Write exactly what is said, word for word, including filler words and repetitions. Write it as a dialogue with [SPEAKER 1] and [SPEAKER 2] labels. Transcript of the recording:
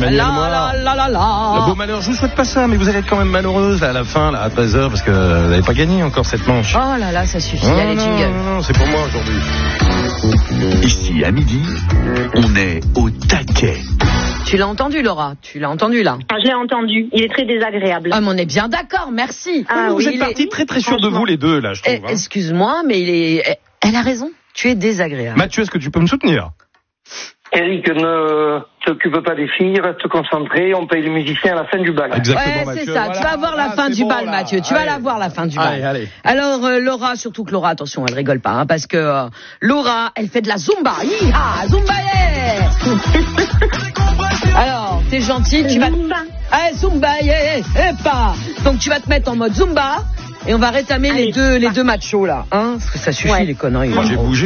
[SPEAKER 1] Emmanuel
[SPEAKER 2] La
[SPEAKER 1] Moir.
[SPEAKER 2] la la la la.
[SPEAKER 1] Le beau malheur, je vous souhaite pas ça, mais vous allez être quand même malheureuse là, à la fin, là, à treize heures, parce que vous n'avez pas gagné encore cette manche.
[SPEAKER 2] Oh là là, ça suffit,
[SPEAKER 1] Oh,
[SPEAKER 2] allez,
[SPEAKER 1] non,
[SPEAKER 2] jingle.
[SPEAKER 1] non, non, c'est pour moi aujourd'hui.
[SPEAKER 3] Ici, à midi, on est au taquet.
[SPEAKER 2] Tu l'as entendu, Laura? Tu l'as entendu, là?
[SPEAKER 4] Ah, je l'ai entendu. Il est très désagréable.
[SPEAKER 2] Ah, mais on est bien d'accord, merci.
[SPEAKER 4] Ah,
[SPEAKER 1] vous
[SPEAKER 4] oui,
[SPEAKER 1] êtes
[SPEAKER 4] il
[SPEAKER 1] partis
[SPEAKER 4] est-
[SPEAKER 1] très très sûrs de
[SPEAKER 4] franchement.
[SPEAKER 1] vous les deux, là, je trouve.
[SPEAKER 2] Eh,
[SPEAKER 1] hein.
[SPEAKER 2] excuse-moi, mais il est... Elle a raison. Tu es désagréable.
[SPEAKER 1] Mathieu, est-ce que tu peux me soutenir?
[SPEAKER 5] Eric, ne t'occupe pas des filles, reste concentré, on paye les musiciens à la fin du bal.
[SPEAKER 1] Exactement,
[SPEAKER 2] Ouais,
[SPEAKER 1] Mathieu.
[SPEAKER 2] c'est ça.
[SPEAKER 1] Voilà.
[SPEAKER 2] Tu vas voir la
[SPEAKER 1] Ah,
[SPEAKER 2] fin
[SPEAKER 1] c'est
[SPEAKER 2] du
[SPEAKER 1] bon,
[SPEAKER 2] bal,
[SPEAKER 1] là.
[SPEAKER 2] Mathieu. Tu vas
[SPEAKER 1] Allez.
[SPEAKER 2] la voir la fin du bal.
[SPEAKER 1] Allez, allez.
[SPEAKER 2] Alors, euh, Laura, surtout que Laura, attention, elle rigole pas, hein, parce que euh, Laura, elle fait de la zumba. Hi-ha, zumba, yeah. Alors, t'es gentil, tu vas...
[SPEAKER 4] Zumba.
[SPEAKER 2] Ah, zumba, yeah, et pas. Donc, tu vas te mettre en mode zumba, et on va rétamer
[SPEAKER 4] Allez,
[SPEAKER 2] les deux, les
[SPEAKER 4] zumba.
[SPEAKER 2] deux machos, là, hein, parce que ça suffit,
[SPEAKER 4] Ouais.
[SPEAKER 2] les conneries.
[SPEAKER 1] Moi, j'ai bougé.